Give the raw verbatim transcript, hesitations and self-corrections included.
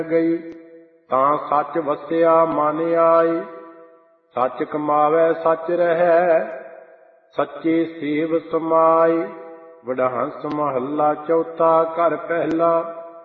ਗਈ। ਤਾਂ ਸੱਚ ਵਸਿਆ ਮਨ ਆਈ, ਸੱਚ ਕਮਾਵੈ ਸੱਚ ਰਹੈ, ਸੱਚੀ ਸੀਵ ਸਮਾਈ। ਵਡਹੰਸ ਮਹੱਲਾ ਚੌਥਾ। ਘਰ ਪਹਿਲਾ।